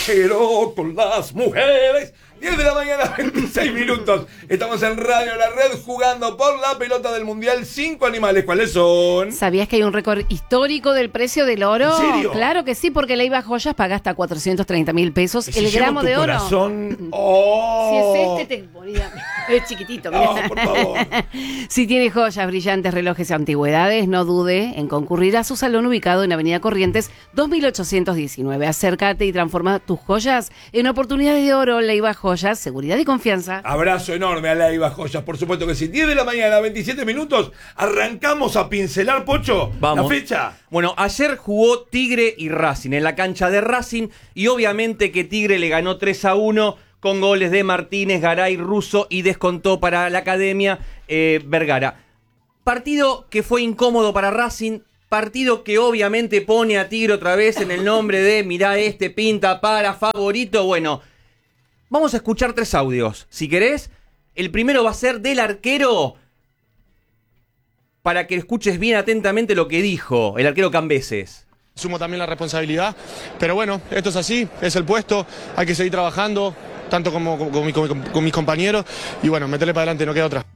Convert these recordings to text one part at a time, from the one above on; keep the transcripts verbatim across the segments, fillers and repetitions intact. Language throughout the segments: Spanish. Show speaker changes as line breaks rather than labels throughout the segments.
Exagero con las mujeres. diez de la mañana, veintiséis minutos. Estamos en Radio La Red jugando por la pelota del Mundial. Cinco animales, ¿cuáles son?
¿Sabías que hay un récord histórico del precio del oro?
¿En serio?
Claro que sí, porque Leiva Joyas paga hasta cuatrocientos treinta mil pesos el
Si
gramo
llevo tu
de oro.
corazón. Oh.
Si es este, te ponía. Es chiquitito,
No,
mirá.
por favor.
Si tiene joyas, brillantes, relojes y antigüedades, no dude en concurrir a su salón ubicado en Avenida Corrientes dos mil ochocientos diecinueve. Acércate y transforma tus joyas en oportunidades de oro. Leiva Joyas, seguridad y confianza.
Abrazo enorme a Leiva Joyas, por supuesto que sí. diez de la mañana, veintisiete minutos. Arrancamos a pincelar, Pocho.
Vamos.
La fecha.
Bueno, ayer jugó Tigre y Racing en la cancha de Racing y obviamente que Tigre le ganó tres a uno con goles de Martínez, Garay, Russo y descontó para la Academia eh, Vergara. Partido que fue incómodo para Racing, partido que obviamente pone a Tigre otra vez en el nombre de mirá este pinta para favorito. Bueno, vamos a escuchar tres audios, si querés. El primero va a ser del arquero, para que escuches bien atentamente lo que dijo el arquero Cambeses.
Sumo también la responsabilidad, pero bueno, esto es así, es el puesto, hay que seguir trabajando, tanto como con, con, con, con mis compañeros, y bueno, meterle para adelante, no queda otra.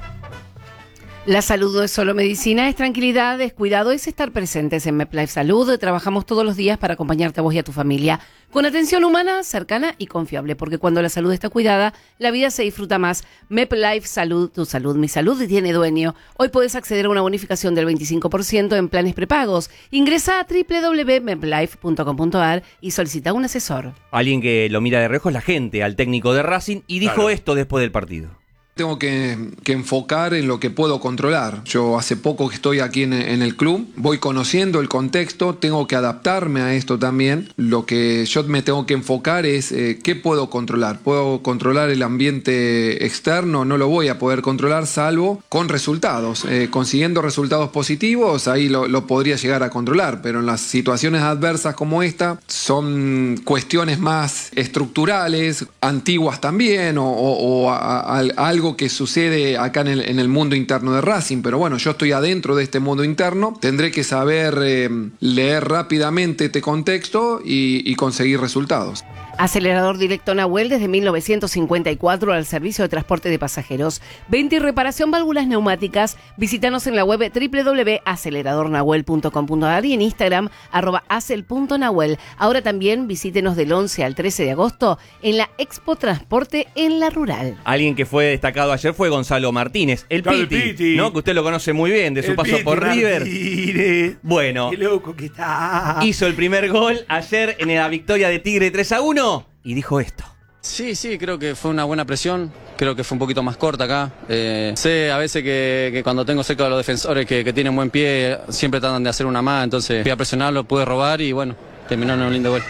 La salud no es solo medicina, es tranquilidad, es cuidado, es estar presentes en MedLife Salud. Trabajamos todos los días para acompañarte a vos y a tu familia con atención humana, cercana y confiable, porque cuando la salud está cuidada, la vida se disfruta más. MedLife Salud, tu salud, mi salud, tiene dueño. Hoy puedes acceder a una bonificación del veinticinco por ciento en planes prepagos. Ingresa a doble u doble u doble u punto medlife punto com punto a r y solicita un asesor.
Alguien que lo mira de reojo es la gente, al técnico de Racing, y dijo
Claro.
esto después del partido.
Tengo que, que enfocar en lo que puedo controlar. Yo hace poco que estoy aquí en, en el club, voy conociendo el contexto, tengo que adaptarme a esto también. Lo que yo me tengo que enfocar es eh, qué puedo controlar. Puedo controlar el ambiente externo, no lo voy a poder controlar salvo con resultados. Eh, consiguiendo resultados positivos, ahí lo, lo podría llegar a controlar, pero en las situaciones adversas como esta, son cuestiones más estructurales, antiguas también, o, o, o a, a, algo que sucede acá en el, en el mundo interno de Racing, pero bueno, yo estoy adentro de este mundo interno, tendré que saber eh, leer rápidamente este contexto y, y conseguir resultados.
Acelerador directo Nahuel desde mil novecientos cincuenta y cuatro al servicio de transporte de pasajeros. Venta y reparación válvulas neumáticas. Visítanos en la web doble u doble u doble u punto acelerador nahuel punto com punto a r y en Instagram arroba acel punto nahuel. Ahora también visítenos del once al trece de agosto en la Expo Transporte en la Rural.
Alguien que fue destacado ayer fue Gonzalo Martínez, el
Claro, el
Piti,
Piti.
¿no? Que usted lo conoce muy bien de su
El
paso
Piti
por River.
Martínez.
Bueno,
Qué loco que está.
hizo el primer gol ayer en la victoria de Tigre tres a uno y dijo esto.
Sí, sí, creo que fue una buena presión, creo que fue un poquito más corta acá. Eh, sé a veces que, que cuando tengo cerca a los defensores que, que tienen buen pie, siempre tratan de hacer una más, entonces fui a presionarlo, pude robar y bueno, terminó en un lindo gol.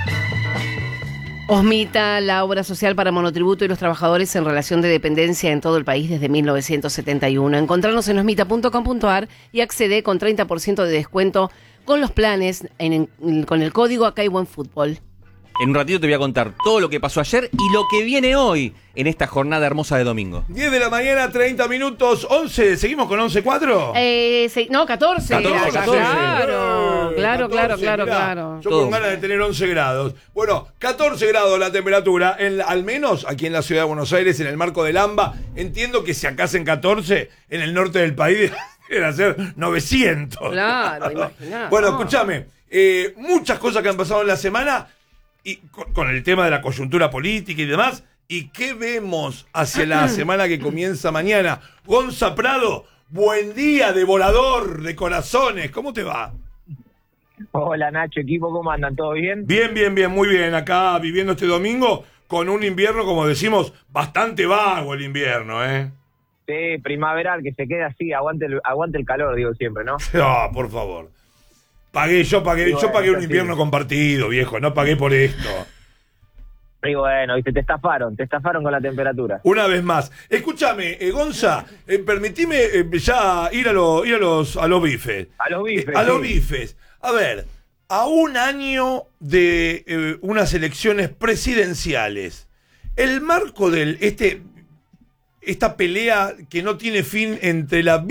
Osmita, la obra social para monotributo y los trabajadores en relación de dependencia en todo el país desde mil novecientos setenta y uno. Encontrarnos en osmita punto com punto a r y accede con treinta por ciento de descuento con los planes, en, en, con el código Acá hay buen fútbol.
En un ratito te voy a contar todo lo que pasó ayer y lo que viene hoy en esta jornada hermosa de domingo.
diez de la mañana, treinta minutos, once. ¿Seguimos con once cuatro?
Eh, se, no, catorce.
catorce,
Claro,
catorce.
claro,
Eh,
claro, claro,
catorce,
claro,
mirá,
claro.
Yo
Todo.
con ganas de tener once grados. Bueno, catorce grados la temperatura, en, al menos aquí en la ciudad de Buenos Aires, en el marco del AMBA. Entiendo que si acá hacen catorce, en el norte del país deben ser novecientos.
Claro, imaginá.
Bueno, escúchame, eh, muchas cosas que han pasado en la semana y con, con el tema de la coyuntura política y demás. ¿Y qué vemos hacia la semana que comienza mañana? Gonza Prado, buen día, devorador de corazones. ¿Cómo te va?
Hola Nacho, equipo, ¿cómo andan? ¿Todo bien?
Bien, bien, bien, muy bien. Acá viviendo este domingo con un invierno, como decimos, bastante vago el invierno, ¿eh?
Sí, primaveral, que se quede así, aguante el, aguante el calor, digo siempre, ¿no?
Ah, por favor. Pagué, yo pagué,
Y
yo
bueno,
pagué un
sí.
invierno compartido, viejo, no pagué por esto.
Y bueno, viste, te estafaron, te estafaron con la temperatura.
Una vez más. Escúchame, eh, Gonza, eh, permitime eh, ya ir a, lo- ir a los a los bifes.
A los bifes,
Eh, a los
sí.
bifes. A ver, a un año de eh, unas elecciones presidenciales, el marco del este esta pelea que no tiene fin entre la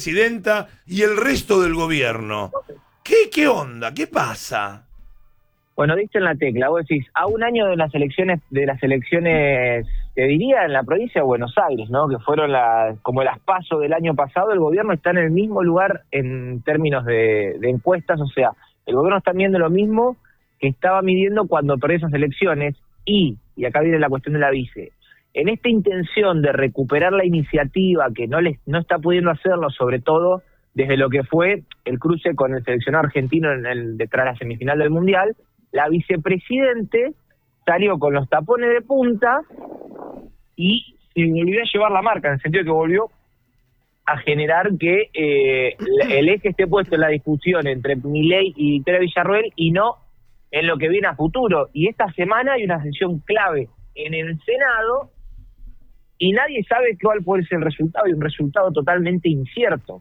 vicepresidenta y el resto del gobierno. ¿Qué, qué onda? ¿Qué pasa?
Bueno, diste en la tecla, vos decís, a un año de las elecciones, de las elecciones, te diría, en la provincia de Buenos Aires, ¿no? Que fueron las, como las PASO del año pasado, el gobierno está en el mismo lugar en términos de, de encuestas, o sea, el gobierno está midiendo lo mismo que estaba midiendo cuando perdió esas elecciones, y, y acá viene la cuestión de la vice, en esta intención de recuperar la iniciativa, que no, les, no está pudiendo hacerlo, sobre todo desde lo que fue el cruce con el seleccionado argentino en el, detrás de la semifinal del Mundial, la vicepresidente salió con los tapones de punta y, y volvió a llevar la marca, en el sentido de que volvió a generar que eh, el eje esté puesto en la discusión entre Milei y Victoria Villarroel y no en lo que viene a futuro. Y esta semana hay una sesión clave en el Senado y nadie sabe cuál puede ser el resultado, y un resultado totalmente incierto.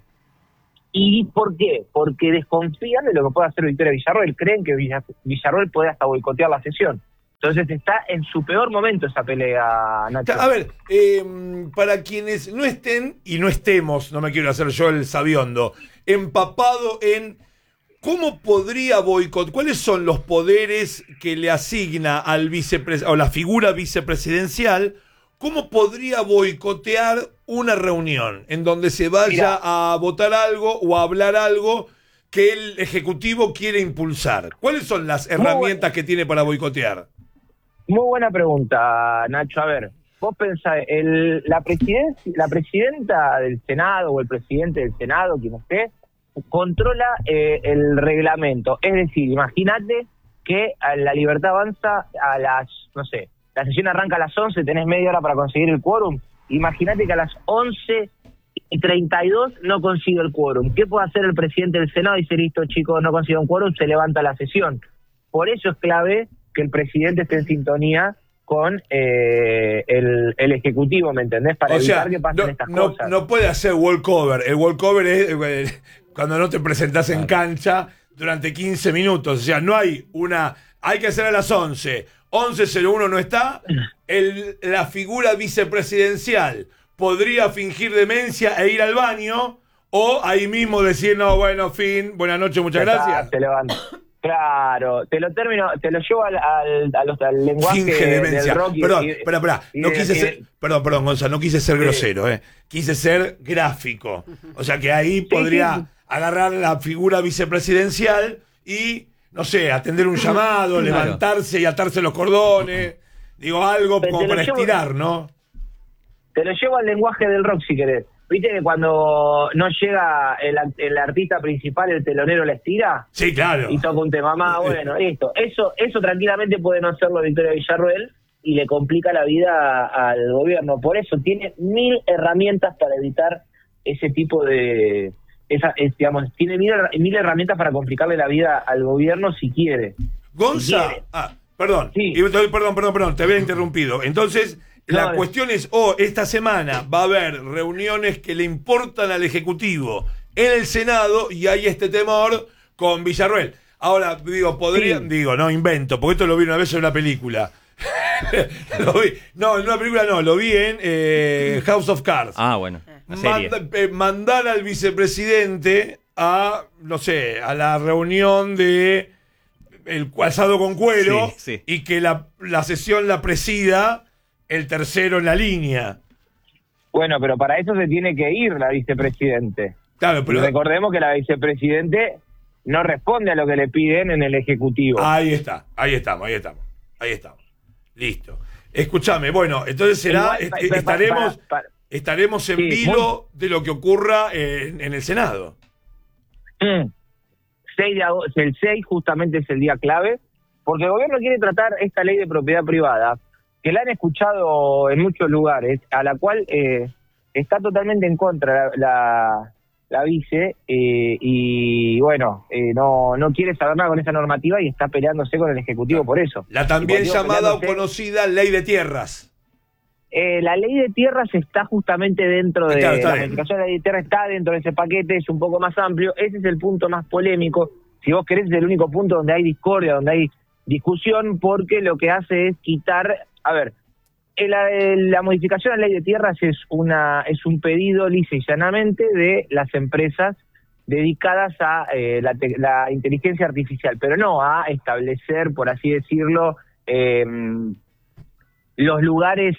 ¿Y por qué? Porque desconfían de lo que puede hacer Victoria Villarroel, creen que Villarroel puede hasta boicotear la sesión. Entonces está en su peor momento esa pelea, Nacho.
A ver, eh, para quienes no estén y no estemos, no me quiero hacer yo el sabiondo, empapado en cómo podría boicotear, cuáles son los poderes que le asigna al vicepresidente, o la figura vicepresidencial, cómo podría boicotear una reunión en donde se vaya
Mirá.
a votar algo o a hablar algo que el Ejecutivo quiere impulsar. ¿Cuáles son las herramientas que tiene para boicotear?
Muy buena pregunta, Nacho. A ver, vos pensás, el, la, presidencia, la presidenta del Senado o el presidente del Senado, quien esté, controla eh, el reglamento. Es decir, imagínate que a la Libertad Avanza a las, no sé, la sesión arranca a las once, tenés media hora para conseguir el quórum. Imagínate que a las once y treinta y dos no consigue el quórum. ¿Qué puede hacer el presidente del Senado? Dice, listo, chicos, no consigue un quórum, se levanta la sesión. Por eso es clave que el presidente esté en sintonía con eh, el, el Ejecutivo, ¿me entendés? Para
O
evitar
sea,
que pasen
no,
estas
no,
cosas.
no puede hacer walkover. El walkover es eh, cuando no te presentás en cancha durante quince minutos. O sea, no hay una... Hay que hacer a las once. once cero uno no está. El, la figura vicepresidencial podría fingir demencia e ir al baño, o ahí mismo decir, no, bueno, fin, buenas noches, muchas
Ya está,
gracias.
te levanta. Claro, te lo termino, te lo llevo al, al, a los, al lenguaje
Finge demencia.
del rock. Y,
Perdón,
y-
espera, espera.
y
No
de-
quise
y
ser,
de-
perdón, perdón, Gonzalo, no quise ser grosero, eh. Quise ser gráfico. O sea que ahí podría
sí.
agarrar la figura vicepresidencial y, no sé, atender un llamado, levantarse y atarse los cordones. Digo, algo
Pero
como
te lo
para
llevo-
estirar, ¿no?
Te lo llevo al lenguaje del rock si querés. ¿Viste que cuando no llega el, el artista principal, el telonero la estira?
Sí, claro.
Y toca un tema más, bueno, listo. Eso eso tranquilamente puede no hacerlo Victoria Villarroel y le complica la vida al gobierno. Por eso tiene mil herramientas para evitar ese tipo de... Esa, es, digamos, tiene mil, mil herramientas para complicarle la vida al gobierno si quiere.
Gonza,
Si quiere.
ah, perdón,
Sí.
Y- perdón, perdón, perdón, te había interrumpido. Entonces, la
No, no.
cuestión es, oh, esta semana va a haber reuniones que le importan al Ejecutivo en el Senado y hay este temor con Villarroel. Ahora, digo, podría,
Sí.
digo, no invento, porque esto lo vi una vez en una película. Lo vi, no, en una película no, lo vi en eh, House of Cards.
Ah, bueno. La serie.
Manda- eh, mandar al vicepresidente a, no sé, a la reunión de el asado con cuero,
Sí, sí.
y que la, la sesión la presida el tercero en la línea.
Bueno, pero para eso se tiene que ir la vicepresidente.
Claro,
Y
pero
recordemos que la vicepresidente no responde a lo que le piden en el Ejecutivo.
ahí está, ahí estamos, ahí estamos, ahí estamos. Listo. Escúchame, bueno, entonces será,
Igual,
est-
pa- pa-
estaremos,
pa- pa-
estaremos en
Sí,
vilo de lo que ocurra en, en el Senado.
Mm. seis de agosto, el seis justamente es el día clave, porque el gobierno quiere tratar esta ley de propiedad privada, que la han escuchado en muchos lugares, a la cual eh, está totalmente en contra la, la, la vice, eh, y bueno, eh, no, no quiere saber nada con esa normativa y está peleándose con el Ejecutivo por eso.
La también
Y cuando digo
llamada o
peleándose,
conocida ley de tierras.
Eh, la ley de tierras está justamente dentro de...
Claro, está
la
bien.
modificación de la ley de tierras está dentro de ese paquete, es un poco más amplio. Ese es el punto más polémico. Si vos querés, es el único punto donde hay discordia, donde hay discusión, porque lo que hace es quitar... A ver, el- el- la modificación de la ley de tierras es una es un pedido lisa y llanamente de las empresas dedicadas a eh, la, te- la inteligencia artificial, pero no a establecer, por así decirlo, eh, los lugares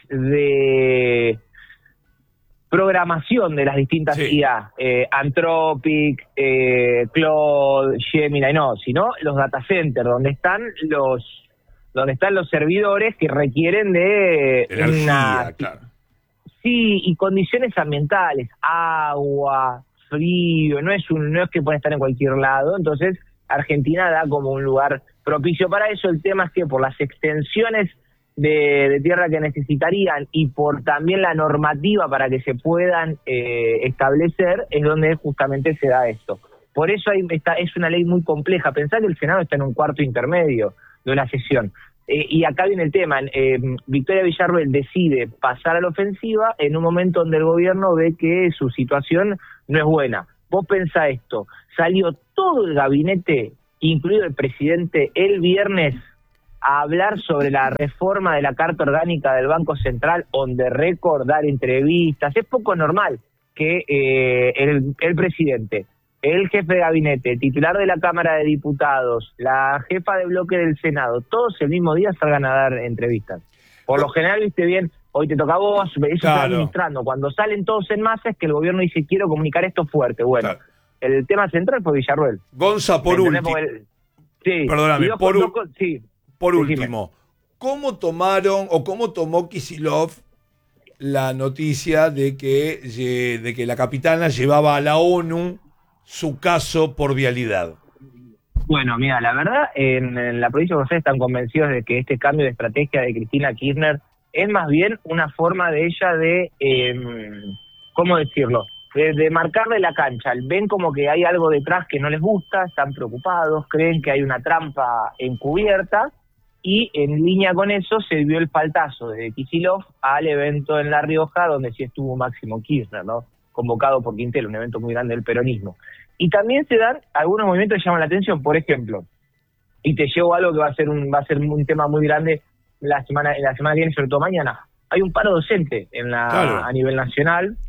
de programación de las distintas
Sí.
I A, eh, Anthropic, eh, Claude, Gemini, no, sino los data centers, donde están los donde están los servidores que requieren de
Energía,
una,
claro.
sí, y condiciones ambientales, agua, frío, no es un no es que puede estar en cualquier lado, entonces Argentina da como un lugar propicio para eso. El tema es que por las extensiones de, de tierra que necesitarían y por también la normativa para que se puedan eh, establecer, es donde justamente se da esto. Por eso hay, está, es una ley muy compleja. Pensá que el Senado está en un cuarto intermedio de una sesión. Eh, y acá viene el tema, eh, Victoria Villarruel decide pasar a la ofensiva en un momento donde el gobierno ve que su situación no es buena. Vos pensá esto, salió todo el gabinete, incluido el presidente, el viernes a hablar sobre la reforma de la Carta Orgánica del Banco Central, on the record, dar entrevistas. Es poco normal que eh, el, el presidente, el jefe de gabinete, el titular de la Cámara de Diputados, la jefa de bloque del Senado, todos el mismo día salgan a dar entrevistas. Por lo general, viste bien, hoy te toca a vos, eso está
Claro.
administrando. Cuando salen todos en masa es que el gobierno dice, quiero comunicar esto fuerte. Bueno,
Claro.
el tema central fue Villarruel.
Gonza, por
¿Me entendés?
último,
Porque el- sí.
Perdóname,
Y dos-
por
dos
un-
cosas- sí.
por
Decime.
último, ¿cómo tomaron o cómo tomó Kicillof la noticia de que, lle- de que la capitana llevaba a la ONU su caso por vialidad?
Bueno, mira, la verdad, en, en la provincia de Buenos Aires están convencidos de que este cambio de estrategia de Cristina Kirchner es más bien una forma de ella de, eh, ¿cómo decirlo?, de, de marcarle la cancha. Ven como que hay algo detrás que no les gusta, están preocupados, creen que hay una trampa encubierta, y en línea con eso se vio el faltazo de Kicillof al evento en La Rioja, donde sí estuvo Máximo Kirchner, ¿no?, convocado por Quintel, un evento muy grande del peronismo. Y también se dan algunos movimientos que llaman la atención, por ejemplo, y te llevo algo que va a ser un va a ser un tema muy grande la semana la semana que viene, sobre todo mañana. Hay un paro docente en la
Claro.
a nivel nacional.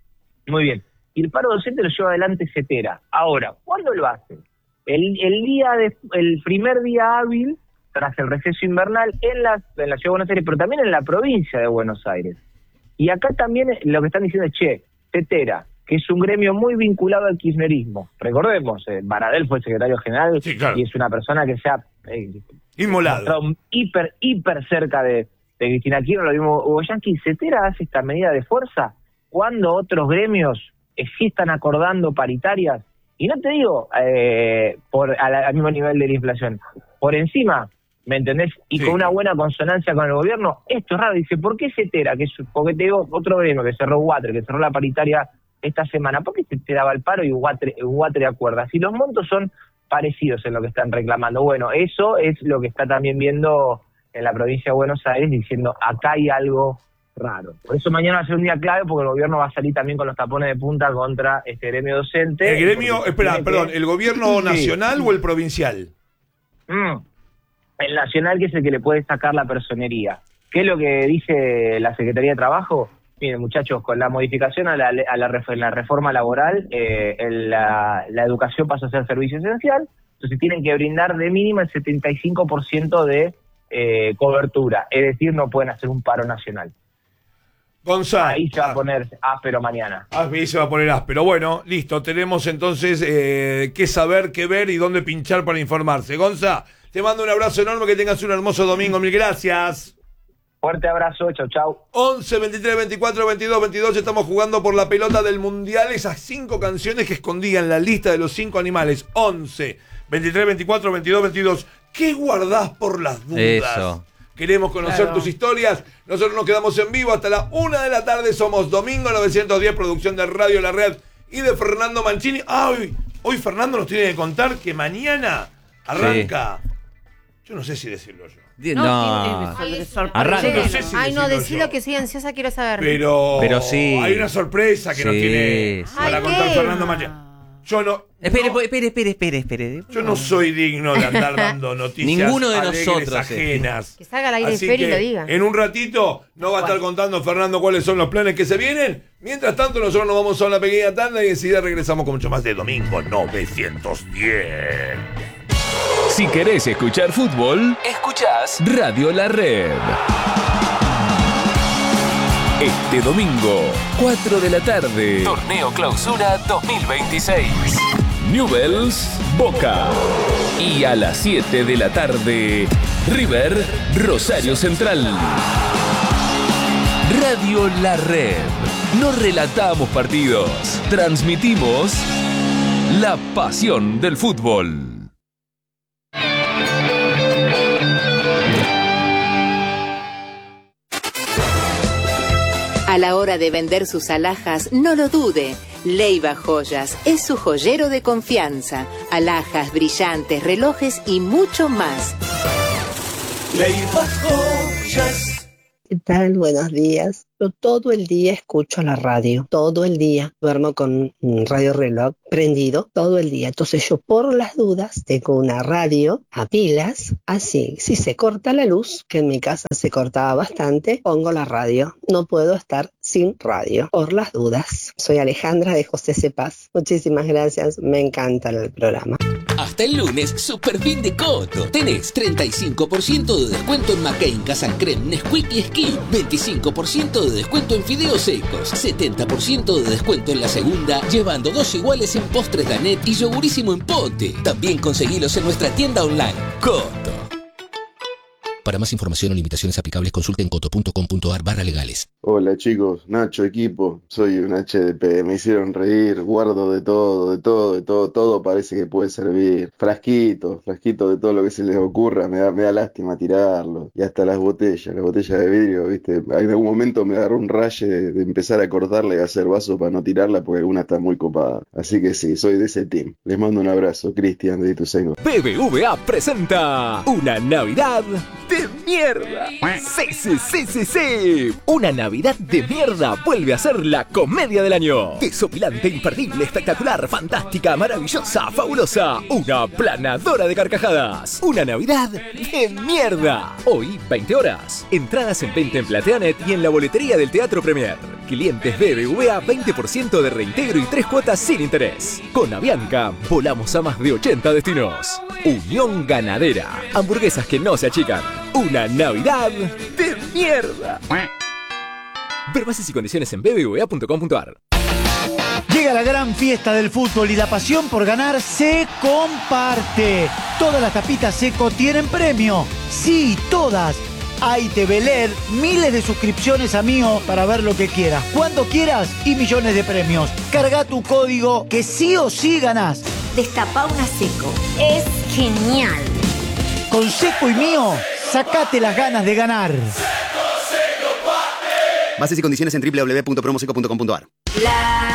Muy bien. Y el paro docente lo lleva adelante CETERA. Ahora, ¿cuándo lo hace? El, el día de, el primer día hábil tras el receso invernal en la, en la ciudad de Buenos Aires, pero también en la provincia de Buenos Aires. Y acá también lo que están diciendo es, che, CETERA, que es un gremio muy vinculado al kirchnerismo. Recordemos, eh, Baradel fue secretario general,
Sí, claro.
y es una persona que se ha eh,
Inmolado.
mostrado hiper, hiper cerca de, de Cristina Kirchner. Lo mismo Hugo Yanqui. CETERA hace esta medida de fuerza cuando otros gremios eh, sí están acordando paritarias, y no te digo eh, por a la- al mismo nivel de la inflación, por encima, ¿me entendés? Y
Sí.
con una buena consonancia con el gobierno. Esto es raro. Dice, ¿por qué CETERA? Que es, porque te digo, otro gremio que cerró Water, que cerró la paritaria esta semana, ¿por qué se te daba el paro y Water, Water acuerda? Si los montos son parecidos en lo que están reclamando. Bueno, eso es lo que está también viendo en la provincia de Buenos Aires, diciendo, acá hay algo raro. Por eso mañana va a ser un día clave, porque el gobierno va a salir también con los tapones de punta contra este gremio docente.
¿El gremio,
Porque
espera,
tiene
perdón,
que-
el gobierno
Sí.
nacional o el provincial?
Mm. El nacional, que es el que le puede sacar la personería. ¿Qué es lo que dice la Secretaría de Trabajo? Miren, muchachos, con la modificación a la, a la, ref- la reforma laboral, eh, el- la, la educación pasa a ser servicio esencial, entonces tienen que brindar de mínima el setenta y cinco por ciento de eh, cobertura, es decir, no pueden hacer un paro nacional.
Gonzalo.
Ahí se va a poner áspero mañana.
Ahí se va a poner áspero. Bueno, listo. Tenemos entonces eh, qué saber, qué ver y dónde pinchar para informarse. Gonza, te mando un abrazo enorme. Que tengas un hermoso domingo. Mil gracias.
Fuerte abrazo, chau, chau.
once, veintitrés, veinticuatro, veintidós, veintidós. Estamos jugando por la pelota del mundial. Esas cinco canciones que escondían la lista de los cinco animales. once, veintitrés, veinticuatro, veintidós, veintidós. ¿Qué guardás por las dudas?
Eso.
Queremos conocer
Claro.
tus historias. Nosotros nos quedamos en vivo hasta la una de la tarde. Somos Domingo novecientos diez, producción de Radio La Red y de Fernando Mancini. Ah, hoy, hoy Fernando nos tiene que contar que mañana arranca. Yo no sé si decirlo yo.
Di-
No,
No,
tiene- es sorpresa.
Arranca.
No sé si
Ay, no,
decirlo
decilo
yo.
que soy ansiosa, quiero saber.
Pero,
Pero sí.
hay una sorpresa que nos
Sí,
tiene
sí.
para
Ay,
contar
¿qué?
Fernando Mancini. Yo no.
Espere,
No.
espere, espere, espere, espere.
Yo no soy digno de andar dando noticias
Ninguno de
alegres,
nosotros, eh.
ajenas.
Que salga al aire
Así
Fer y
que
lo diga.
en un ratito nos va a estar contando Fernando cuáles son los planes que se vienen. Mientras tanto, nosotros nos vamos a una pequeña tanda y enseguida regresamos con mucho más de Domingo novecientos diez.
Si querés escuchar fútbol, escuchás Radio La Red. Este domingo, cuatro de la tarde, Torneo Clausura dos mil veintiséis. Newell's Boca. Y a las siete de la tarde, River Rosario Central. Radio La Red. No relatamos partidos, transmitimos la pasión del fútbol.
A la hora de vender sus alhajas, no lo dude. Leiva Joyas es su joyero de confianza. Alhajas, brillantes, relojes y mucho más.
Leiva Joyas.
¿Qué tal? Buenos días. Yo todo el día escucho la radio, todo el día. Duermo con un radio reloj prendido todo el día. Entonces yo por las dudas tengo una radio a pilas, así si se corta la luz, que en mi casa se cortaba bastante, pongo la radio. No puedo estar sin radio, por las dudas. Soy Alejandra de José Cepaz. Muchísimas gracias, me encanta el programa.
Hasta el lunes, Super Fin de Coto. Tenés treinta y cinco por ciento de descuento en McCain, Casan Creme, Nesquik y Skin. veinticinco por ciento de descuento en fideos secos. setenta por ciento de descuento en la segunda, llevando dos iguales en postres Danet y yogurísimo en pote. También conseguilos en nuestra tienda online. Coto. Para más información o limitaciones aplicables, consulten coto punto com punto ar barra legales.
Hola chicos, Nacho, equipo, soy un H D P, me hicieron reír, guardo de todo, de todo, de todo, todo parece que puede servir. Frasquitos, frasquitos de todo lo que se les ocurra, me da, me da lástima tirarlo. Y hasta las botellas, las botellas de vidrio, viste, en algún momento me agarró un raye de, de empezar a cortarla y hacer vasos para no tirarla porque alguna está muy copada. Así que sí, soy de ese team. Les mando un abrazo, Cristian de Ituzaingó.
B B V A presenta una Navidad de mierda. Sí, sí, sí, sí, sí. Una Navidad de mierda vuelve a ser la comedia del año. Desopilante, imperdible, espectacular, fantástica, maravillosa, fabulosa. Una planadora de carcajadas. Una Navidad de mierda. Hoy, veinte horas. Entradas en venta en Plateanet y en la boletería del Teatro Premier. Clientes B B V A, veinte por ciento de reintegro y tres cuotas sin interés. Con Avianca, volamos a más de ochenta destinos. Unión Ganadera. Hamburguesas que no se achican. Una Navidad de mierda. Ver bases y condiciones en b b v a punto com punto ar.
Llega la gran fiesta del fútbol y la pasión por ganar se comparte. Todas las tapitas Seco tienen premio. Sí, todas. Hay T V L E D, miles de suscripciones a Mío para ver lo que quieras, cuando quieras y millones de premios. Carga tu código que sí o sí ganás.
Destapa una Seco. Es genial.
Con Seco y Mío, sacate las ganas de ganar.
Bases y condiciones en w w w punto promoseco punto com punto ar.
La